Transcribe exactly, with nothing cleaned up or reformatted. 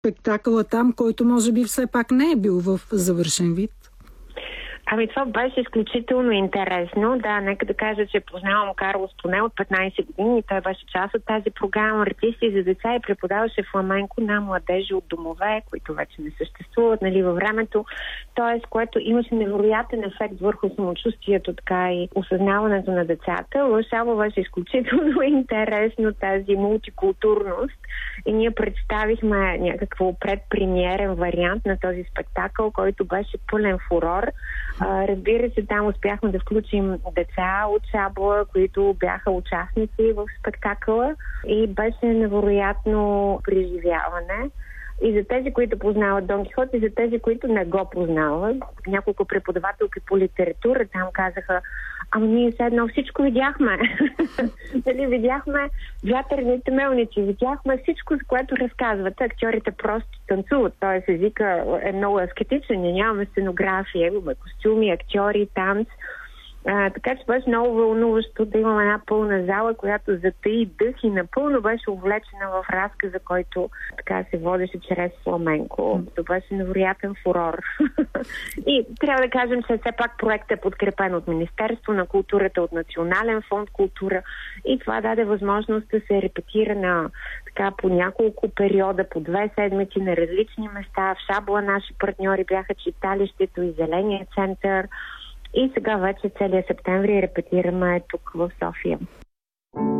спектакъла там, който може би все пак не е бил в завършен вид? Ами това беше изключително интересно. Да, нека да кажа, че познавам Карлос поне от петнайсет години и той беше част от тази програма "Артисти за деца" и преподаваше фламенко на младежи от домове, които вече не съществуват, нали, във времето. Тоест, което имаше невероятен ефект върху самочувствието, така и осъзнаването на децата. В Шабла беше изключително интересно тази мултикултурност и ние представихме някакво предпремиерен вариант на този спектакъл, който беше пълен фурор. Uh, разбира се, там успяхме да включим деца от Шабла, които бяха участници в спектакъла и беше невероятно преживяване. И за тези, които познават Дон Кихот, и за тези, които не го познават. Няколко преподавателки по литература там казаха: ама ние все едно всичко видяхме. Дали видяхме вятърните мелници, видяхме всичко, за което разказват. Актьорите просто танцуват, т.е. езика е много аскетичен, нямаме сценография, имаме костюми, актьори, танц. А, така че беше много вълнуващо да имаме една пълна зала, която затаи дъх и напълно беше увлечена в разказа, който така се водеше чрез фламенко. Това беше невероятен фурор. И трябва да кажем, че все пак проектът е подкрепен от Министерство на културата, от Национален фонд култура и това даде възможност да се репетира на така по няколко периода, по две седмици на различни места. В Шабла наши партньори бяха читалището и Зеления център. И сега вече целия септември репетираме тук в София.